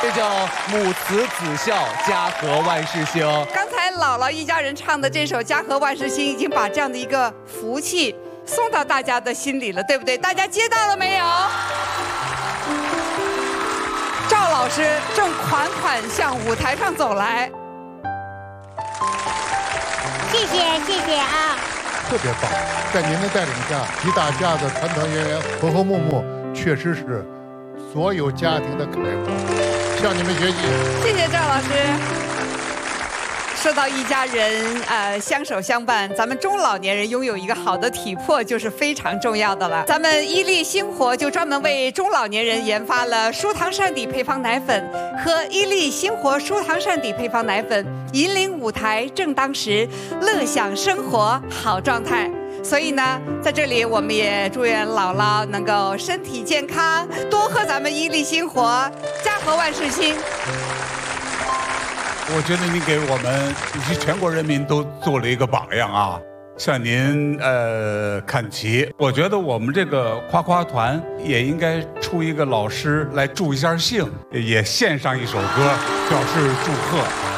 这叫母慈子孝，家和万事兴。 刚才姥姥一家人唱的这首《家和万事兴》，已经把这样的一个福气送到大家的心里了，对不对？大家接到了没有？赵老师正款款向舞台上走来， 谢谢啊！ 特别棒，在您的带领下，一大家子团团圆圆、和和睦睦，确实是所有家庭的楷模。向你们学习。 谢谢赵老师。说到一家人，相守相伴，咱们中老年人拥有一个好的体魄就是非常重要的了。咱们伊利星活就专门为中老年人研发了舒糖善底配方奶粉和伊利星活舒糖善底配方奶粉，引领舞台正当时，乐享生活好状态。所以呢，在这里我们也祝愿姥姥能够身体健康，多喝咱们伊利星活，家和万事兴。 我觉得您给我们以及全国人民都做了一个榜样啊！向您看齐。我觉得我们这个夸夸团也应该出一个老师来助一下兴，也献上一首歌表示祝贺。